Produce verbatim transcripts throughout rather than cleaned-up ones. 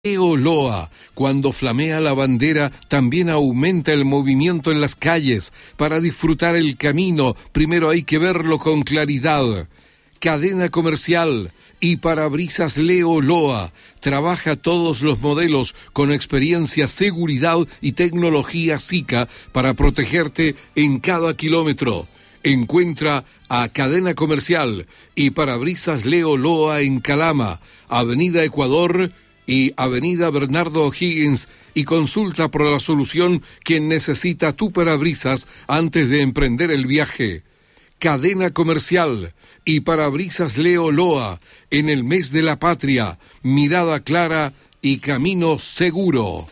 Loa, cuando flamea la bandera, también aumenta el movimiento en las calles. Para disfrutar el camino, primero hay que verlo con claridad. Cadena Comercial y Parabrisas Leo Loa. Trabaja todos los modelos con experiencia, seguridad y tecnología SICA para protegerte en cada kilómetro. Encuentra a Cadena Comercial y Parabrisas Leo Loa en Calama, Avenida Ecuador y Avenida Bernardo O'Higgins, y consulta por la solución que necesita tu parabrisas antes de emprender el viaje. Cadena Comercial y Parabrisas Leo Loa, en el mes de la patria, mirada clara y camino seguro.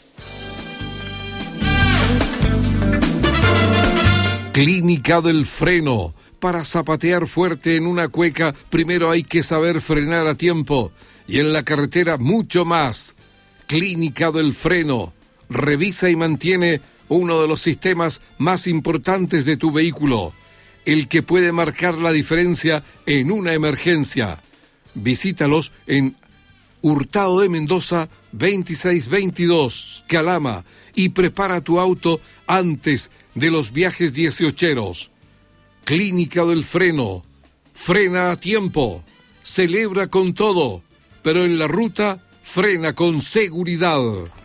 Clínica del Freno. Para zapatear fuerte en una cueca, primero hay que saber frenar a tiempo. Y en la carretera mucho más. Clínica del Freno. Revisa y mantiene uno de los sistemas más importantes de tu vehículo, el que puede marcar la diferencia en una emergencia. Visítalos en Hurtado de Mendoza veintiséis veintidós, Calama, y prepara tu auto antes de los viajes dieciocheros. Clínica del Freno. Frena a tiempo. Celebra con todo, pero en la ruta frena con seguridad.